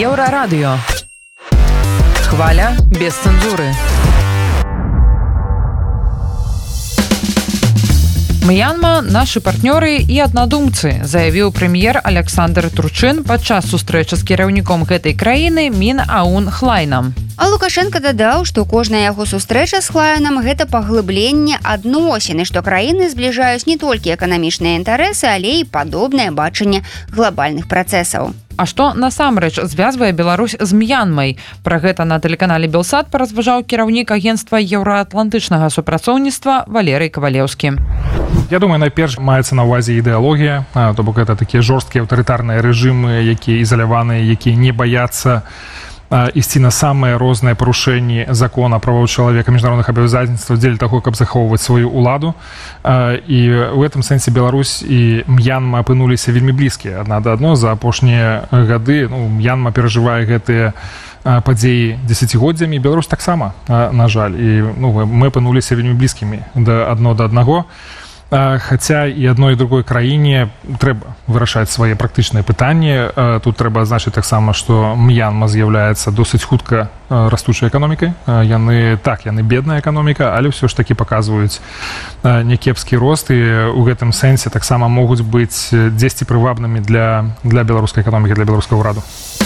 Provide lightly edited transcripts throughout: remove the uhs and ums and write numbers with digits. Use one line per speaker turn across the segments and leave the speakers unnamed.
Еврорадио. Хваля без цензуры. Мьянма – наши партнеры и однодумцы, заявил премьер Александр Турчин падчас сустрэчы з кіраўніком гэтай краіны Мин Аун Хлайнам.
А Лукашенко дадаў, што кожная яго сустрэча з Хлайнам – гэта паглыбленне адносін, і што краіны збліжаюць не толькі эканамічныя інтарэсы, але і падобнае бачанне глобальных працэсаў.
А што насамрэч звязвае Беларусь з Мьянмай? Пра гэта на тэлеканале Белсат паразважаў кіраўнік агенцтва еўраатлантычнага супрацоўніцтва Валерый Ковалеўскі.
Я думаю, найперш маецца на ўвазе ідэалогія, то бок гэта такія жорсткія аўтарытарныя рэжымы, якія ізаляваныя, якія не баяцца ісці на самыя розныя парушэнні закона, правоў чалавека, міжнародных абавязацельстваў дзеля таго, каб захоўваць сваю ўладу. І ў гэтым сэнсе Беларусь і Мьянма апынуліся вельмі блізкія адна да адно. За апошнія гады Мьянма перажывае гэтыя падзеі дзесяцігоддзямі, Беларусь таксама, на жаль. І мы апынуліся вельмі блізкімі адно да аднаго. Хаця і адной і другой краіне трэба вырашаць свае практычныя пытанні. Тут трэба адзначыць таксама, што Мьянма з'яўляецца досыць хутка растучай эканомікай. Яны бедная эканоміка, але ўсё ж такі паказваюць някепскі рост, і ў гэтым сэнсе таксама могуць быць дзесьці прывабнымі для беларускай эканомікі, для беларускага ўраду.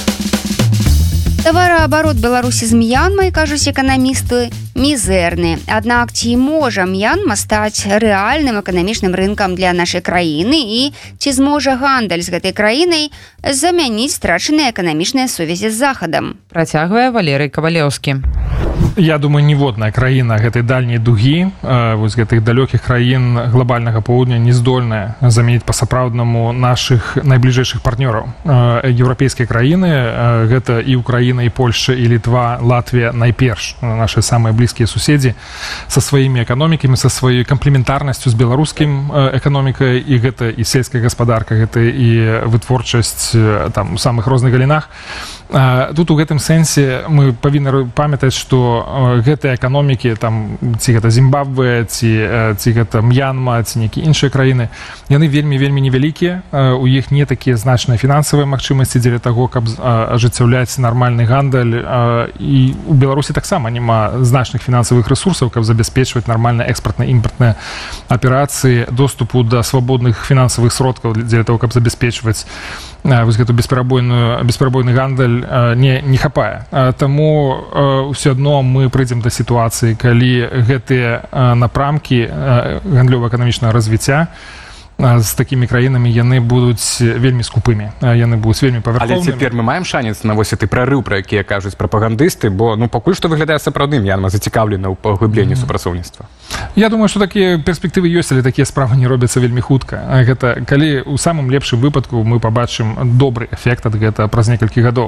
Тавараабарот Беларусі з Мьянмай, кажуць эканамісты, мізэрны. Аднак ці можа Мьянма стаць рэальным эканамічным рынкам для нашай краіны, і ці зможа гандаль з гэтай краінай замяніць страчаныя эканамічныя сувязі з Захадам?
Працягвае Валерый Ковалеўскі.
Я думаю, ніводная краіна гэтай дальняй дугі, вось гэтых далёкіх краін глобальнага поўдня не здольная замяніць па-сапраўднаму нашых найбліжэйшых партнёраў. Еўрапейскія краіны, гэта і Украіна, і Польшча, і Літва, Латвія найперш, наши самыя блізкія суседзі са сваімі эканомікамі, са сваёй камплементарнасцю з беларускім эканомікай, і гэта і сельская гаспадарка, гэта і вытворчасць там у самых розных галінах. Тут у гэтым сэнсе мы павінны памятаць, што гэтыя эканомікі, там, ці гэта Зімбабве, ці гэта Мьянма, ці нейкія іншыя краіны, яны вельмі невялікія, у іх не такія значныя фінансавыя магчымасці дзеля таго, каб ажыццяўляць нармальны гандаль, і у Беларусі таксама няма значных фінансавых рэсурсаў, каб забяспечваць нармальныя экспартна-імпартныя аперацыі, доступу да свабодных фінансавых сродкаў дзеля таго, каб забяспечваць вось гэту бесперабойны гандаль не хапае. Таму ўсё адно мы прыйдзем да сітуацыі, калі гэтыя напрамкі гандлёва-эканамічнага развіцця з такімі краінамі яны будуць вельмі скупымі, яны будуць вельмі павярхоўнымі.
Але цяпер мы маем шанец на вось гэты прарыў, пра які кажуць прапагандысты, бо пакуль што выглядае сапраўдны Мьянма зацікаўлена ў паглыбленні супрацоўніцтва.
Я думаю, што такія перспектывы ёсць, але такія справы не робяцца вельмі хутка. Гэта калі ў самым лепшым выпадку мы пабачым добры эфект ад гэта праз некалькі гадоў.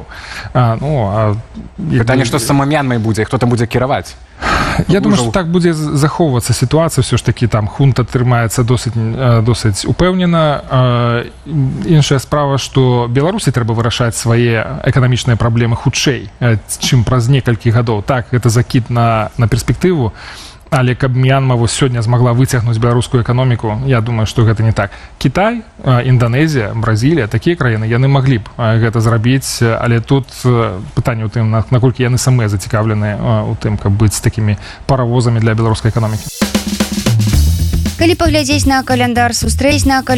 Пытанне, што з самой Мьянмай будзе, хто там будзе кіраваць?
Я думаю, што так будзе захоўвацца сітуацыя, ўсё ж такі там хунта трымаецца досыць упэўнена. Іншая справа, што Беларусі трэба вырашаць свае эканамічныя праблемы хутчэй, чым праз некалькі гадоў. Так, гэта закід на перспектыву, але каб Мьянма вось сёння змагла выцягнуць беларускую эканоміку, я думаю, што гэта не так. Кітай, Інданезія, Бразілія, такія краіны, яны маглі б гэта зрабіць, але тут пытанне ў тым, наколькі яны самыя зацікаўленыя ў тым, каб быць такімі паравозамі для беларускай эканомікі.
Калі паглядзець на каляндар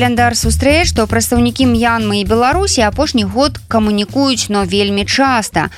сустрэч, то прадстаўнікі Мьянмы і Беларусі апошні год камунікуюць, но вельмі часта.